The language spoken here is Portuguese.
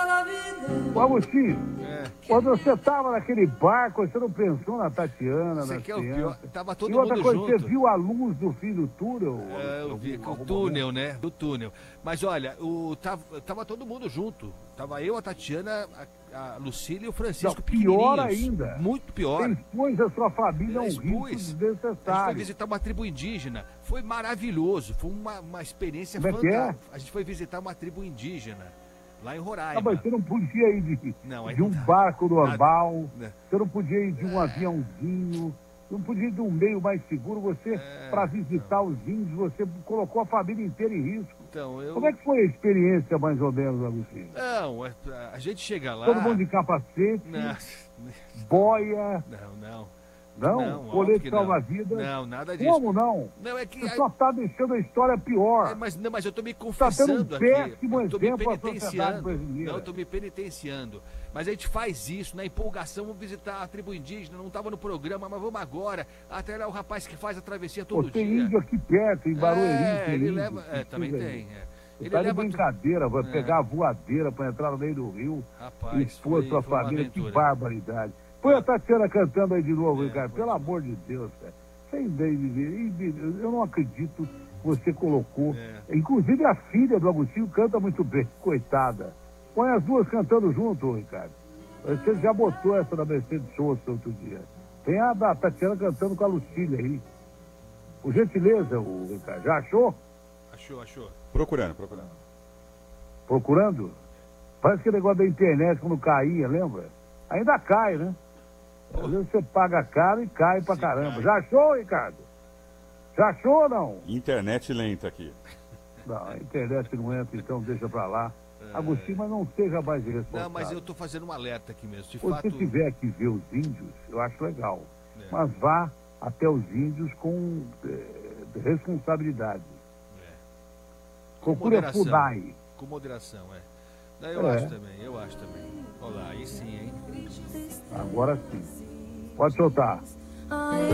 Ô, Agostinho, É. quando você tava naquele barco, você não pensou na Tatiana, Você nas quer o pior? crianças? Tava todo E outra mundo coisa, junto. você viu a luz do fim do túnel? É, eu vi o túnel, né? Do túnel. Mas olha, tava todo mundo junto. Tava eu, a Tatiana, a Lucília e o Francisco Não, pior pequenininhos. ainda. Muito pior. Você expôs a sua família a um risco A gente foi desnecessário. visitar uma tribo indígena. Foi maravilhoso. Foi uma experiência Como é que é? fantástica. A gente foi visitar uma tribo indígena lá em Roraima. Ah, mas você não podia ir Não, aí de um não dá. barco normal, Nada. você não podia ir de um aviãozinho, você não podia ir de um meio mais seguro. Você, para visitar os índios, você colocou a família inteira em risco. Então, eu... Como é que foi a experiência, mais ou menos, Agostinho? Não, a gente chega lá... Todo mundo de capacete, Não, boia, não. não? óbvio Colete que não. salva-vidas? Não, nada disso. Como não? Não, é que... Você só está deixando a história pior. Mas eu tô me Tá tendo confessando um aqui. péssimo Eu tô me exemplo à sociedade penitenciando. brasileira. Não, eu tô me penitenciando. Mas a gente faz isso, na empolgação, vamos visitar a tribo indígena, não tava no programa, mas vamos agora. Até lá o rapaz que faz a travessia todo Pô, tem dia. índio aqui perto, em Barueri. tem Ele índio, leva... que também precisa tem. ir. Ele Tá de leva... brincadeira, vai pegar a voadeira para entrar no meio do rio e Rapaz, expor sua foi uma família. Que aventura. barbaridade. Põe a Tatiana cantando aí de novo, cara. pois Pelo é. amor de Deus, cara. Sem ideia de ver. Eu não acredito que você colocou. Inclusive a filha do Agostinho canta muito bem, coitada. Põe as duas cantando junto, Ricardo. Você já botou essa da Mercedes Sosa outro dia. Tem a da Tatiana cantando com a Lucília aí. Por gentileza, o Ricardo. Já achou? Achou. Procurando. Procurando? Parece que negócio da internet quando caía, lembra? Ainda cai, né? Às vezes você paga caro e cai pra caramba. cai. Já achou, Ricardo? Já achou ou não? Internet lenta aqui. Não, a internet não entra, então deixa pra lá. Agostinho, mas não seja mais irresponsável. Não, mas eu tô fazendo um alerta aqui mesmo. De Se você fato... tiver que ver os índios, eu acho legal. É. Mas vá até os índios com responsabilidade. Com Procure a moderação. FUNAI. Com moderação, Não, eu acho também. Olha lá, aí sim, hein? Agora sim. Pode soltar.